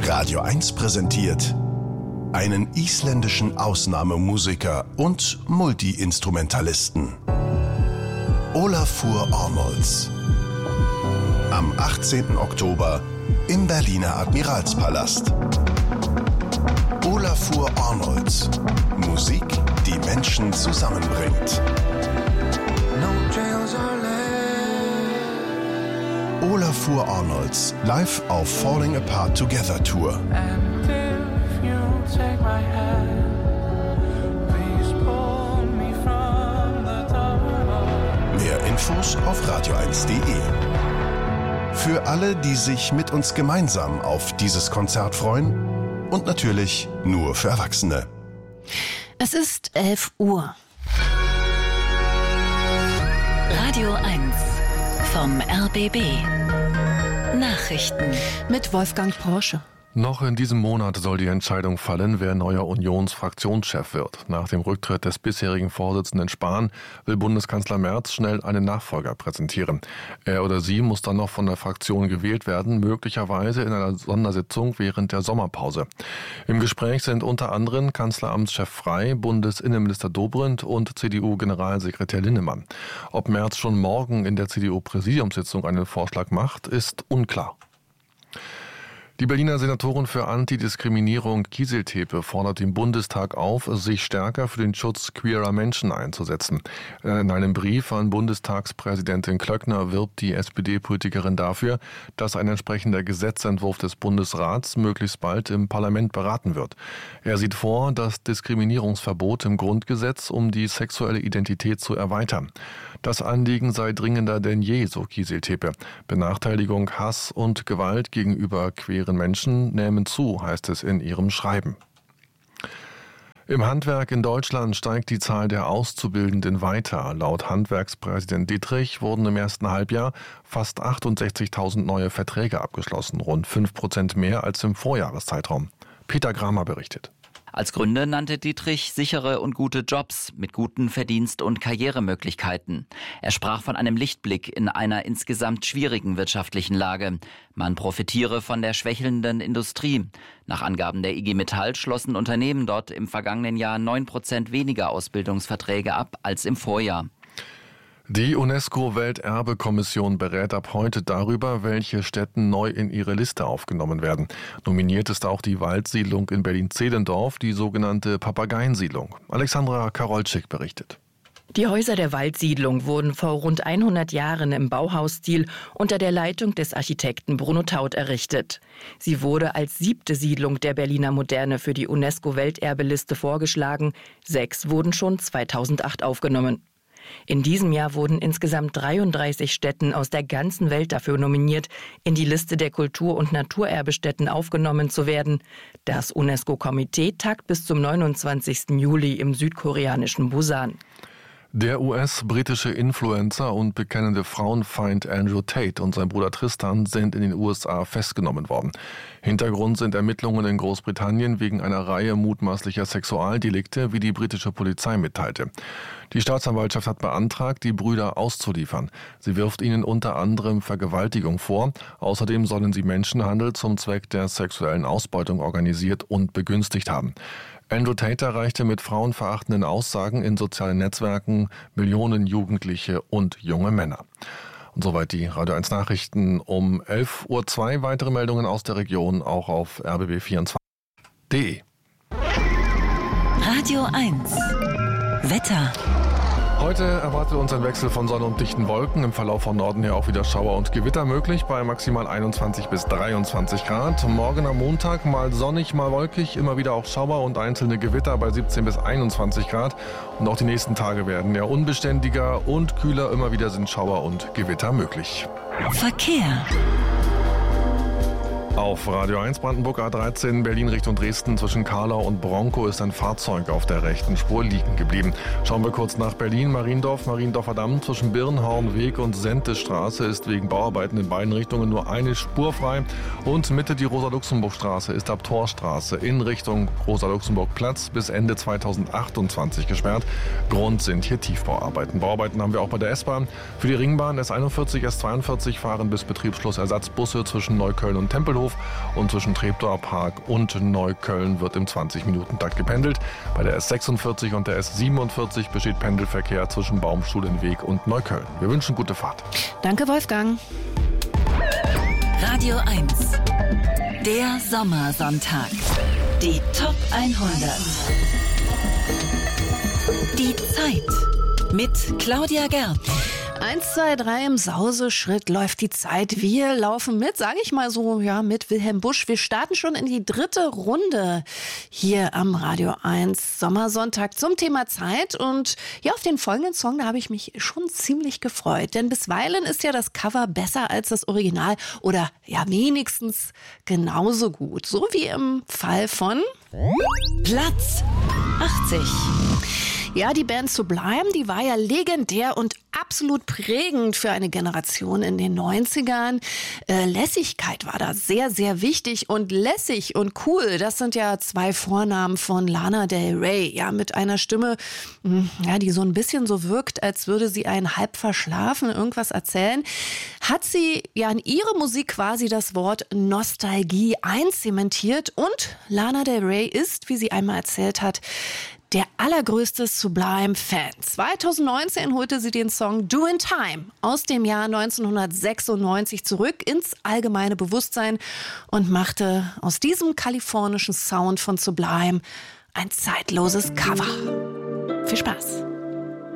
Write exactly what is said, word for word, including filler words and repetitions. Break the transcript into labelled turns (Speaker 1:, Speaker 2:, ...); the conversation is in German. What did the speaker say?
Speaker 1: Radio eins präsentiert einen isländischen Ausnahmemusiker und Multi-Instrumentalisten. Ólafur Arnalds. Am achtzehnten Oktober im Berliner Admiralspalast. Ólafur Arnalds. Musik, die Menschen zusammenbringt. Ólafur Arnalds live auf Falling Apart Together Tour. Mehr Infos auf radio eins punkt de. Für alle, die sich mit uns gemeinsam auf dieses Konzert freuen und natürlich nur für Erwachsene.
Speaker 2: Es ist elf Uhr. Radio eins vom R B B. Nachrichten mit Wolfgang Porsche.
Speaker 3: Noch in diesem Monat soll die Entscheidung fallen, wer neuer Unionsfraktionschef wird. Nach dem Rücktritt des bisherigen Vorsitzenden Spahn will Bundeskanzler Merz schnell einen Nachfolger präsentieren. Er oder sie muss dann noch von der Fraktion gewählt werden, möglicherweise in einer Sondersitzung während der Sommerpause. Im Gespräch sind unter anderem Kanzleramtschef Frey, Bundesinnenminister Dobrindt und C D U-Generalsekretär Linnemann. Ob Merz schon morgen in der C D U-Präsidiumssitzung einen Vorschlag macht, ist unklar. Die Berliner Senatorin für Antidiskriminierung Kiesil Tepe fordert den Bundestag auf, sich stärker für den Schutz queerer Menschen einzusetzen. In einem Brief an Bundestagspräsidentin Klöckner wirbt die S P D-Politikerin dafür, dass ein entsprechender Gesetzentwurf des Bundesrats möglichst bald im Parlament beraten wird. Er sieht vor, das Diskriminierungsverbot im Grundgesetz um die sexuelle Identität zu erweitern. Das Anliegen sei dringender denn je, so Kiesil Tepe. Benachteiligung, Hass und Gewalt gegenüber queeren Menschen nehmen zu, heißt es in ihrem Schreiben. Im Handwerk in Deutschland steigt die Zahl der Auszubildenden weiter. Laut Handwerkspräsident Dietrich wurden im ersten Halbjahr fast achtundsechzigtausend neue Verträge abgeschlossen, rund fünf Prozent mehr als im Vorjahreszeitraum. Peter Gramer berichtet.
Speaker 4: Als Gründe nannte Dietrich sichere und gute Jobs mit guten Verdienst- und Karrieremöglichkeiten. Er sprach von einem Lichtblick in einer insgesamt schwierigen wirtschaftlichen Lage. Man profitiere von der schwächelnden Industrie. Nach Angaben der I G Metall schlossen Unternehmen dort im vergangenen Jahr neun Prozent weniger Ausbildungsverträge ab als im Vorjahr.
Speaker 3: Die UNESCO-Welterbekommission berät ab heute darüber, welche Stätten neu in ihre Liste aufgenommen werden. Nominiert ist auch die Waldsiedlung in Berlin-Zehlendorf, die sogenannte Papageiensiedlung. Alexandra Karolczyk berichtet.
Speaker 5: Die Häuser der Waldsiedlung wurden vor rund hundert Jahren im Bauhausstil unter der Leitung des Architekten Bruno Taut errichtet. Sie wurde als siebte Siedlung der Berliner Moderne für die UNESCO-Welterbeliste vorgeschlagen. Sechs wurden schon zweitausendacht aufgenommen. In diesem Jahr wurden insgesamt dreiunddreißig Stätten aus der ganzen Welt dafür nominiert, in die Liste der Kultur- und Naturerbestätten aufgenommen zu werden. Das UNESCO-Komitee tagt bis zum neunundzwanzigsten Juli im südkoreanischen Busan.
Speaker 3: Der U S-britische Influencer und bekennende Frauenfeind Andrew Tate und sein Bruder Tristan sind in den U S A festgenommen worden. Hintergrund sind Ermittlungen in Großbritannien wegen einer Reihe mutmaßlicher Sexualdelikte, wie die britische Polizei mitteilte. Die Staatsanwaltschaft hat beantragt, die Brüder auszuliefern. Sie wirft ihnen unter anderem Vergewaltigung vor. Außerdem sollen sie Menschenhandel zum Zweck der sexuellen Ausbeutung organisiert und begünstigt haben. Andrew Tate erreichte mit frauenverachtenden Aussagen in sozialen Netzwerken Millionen Jugendliche und junge Männer. Und soweit die Radio eins Nachrichten um elf Uhr zwei. Weitere Meldungen aus der Region auch auf r b b vierundzwanzig punkt de.
Speaker 2: Radio eins Wetter.
Speaker 3: Heute erwartet uns ein Wechsel von Sonne und dichten Wolken. Im Verlauf von Norden her auch wieder Schauer und Gewitter möglich bei maximal einundzwanzig bis dreiundzwanzig Grad. Morgen am Montag mal sonnig, mal wolkig, immer wieder auch Schauer und einzelne Gewitter bei siebzehn bis einundzwanzig Grad. Und auch die nächsten Tage werden eher unbeständiger und kühler. Immer wieder sind Schauer und Gewitter möglich.
Speaker 2: Verkehr.
Speaker 3: Auf Radio eins Brandenburg A dreizehn Berlin Richtung Dresden zwischen Karlau und Bronkow ist ein Fahrzeug auf der rechten Spur liegen geblieben. Schauen wir kurz nach Berlin, Mariendorf, Mariendorfer Damm zwischen Birnhornweg und Sentestraße ist wegen Bauarbeiten in beiden Richtungen nur eine Spur frei. Und Mitte die Rosa-Luxemburg-Straße ist ab Torstraße in Richtung Rosa-Luxemburg-Platz bis Ende zweitausendachtundzwanzig gesperrt. Grund sind hier Tiefbauarbeiten. Bauarbeiten haben wir auch bei der S-Bahn. Für die Ringbahn S einundvierzig, S zweiundvierzig fahren bis Betriebsschluss Ersatzbusse zwischen Neukölln und Tempelhof. und zwischen Treptower Park und Neukölln wird im zwanzig-Minuten-Takt gependelt. Bei der S sechsundvierzig und der S siebenundvierzig besteht Pendelverkehr zwischen Baumschulenweg und Neukölln. Wir wünschen gute Fahrt.
Speaker 2: Danke, Wolfgang. Radio eins. Der Sommersonntag. Die Top hundert. Die Zeit. Mit Claudia Gerb.
Speaker 6: Eins, zwei, drei im Sauseschritt läuft die Zeit. Wir laufen mit, sage ich mal so, ja, mit Wilhelm Busch. Wir starten schon in die dritte Runde hier am Radio eins Sommersonntag zum Thema Zeit. Und ja, auf den folgenden Song, da habe ich mich schon ziemlich gefreut. Denn bisweilen ist ja das Cover besser als das Original oder ja wenigstens genauso gut. So wie im Fall von
Speaker 2: Platz achtzig.
Speaker 6: Ja, die Band Sublime, die war ja legendär und absolut prägend für eine Generation in den neunzigern. Äh, Lässigkeit war da sehr, sehr wichtig und lässig und cool. Das sind ja zwei Vornamen von Lana Del Rey. Ja, mit einer Stimme, mh, ja, die so ein bisschen so wirkt, als würde sie einen halb verschlafen irgendwas erzählen. Hat sie ja in ihre Musik quasi das Wort Nostalgie einzementiert und Lana Del Rey ist, wie sie einmal erzählt hat, der allergrößte Sublime-Fan. zweitausendneunzehn holte sie den Song Doin' Time aus dem Jahr neunzehnhundertsechsundneunzig zurück ins allgemeine Bewusstsein und machte aus diesem kalifornischen Sound von Sublime ein zeitloses Cover. Viel Spaß!